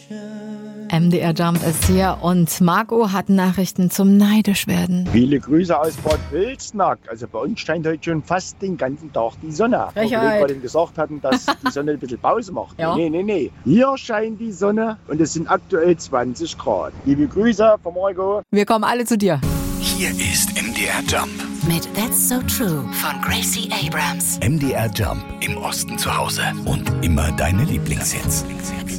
MDR Jump ist hier und Marco hat Nachrichten zum Neidischwerden. Viele Grüße aus Bad Wilsnack. Also bei uns scheint heute schon fast den ganzen Tag die Sonne. Frechheit. Obwohl wir gerade gesagt hatten, dass die Sonne ein bisschen Pause macht. Ja. Nee. Hier scheint die Sonne und es sind aktuell 20 Grad. Liebe Grüße von Marco. Wir kommen alle zu dir. Hier ist MDR Jump. Mit That's So True von Gracie Abrams. MDR Jump. Im Osten zu Hause. Und immer deine Lieblingshits.